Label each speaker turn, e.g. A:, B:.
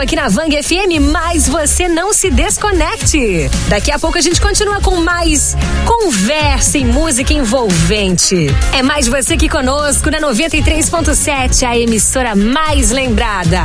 A: aqui na Vang FM, mas você não se desconecte. Daqui a pouco a gente continua com mais conversa e música envolvente. É mais você aqui conosco na 93.7, a emissora mais lembrada.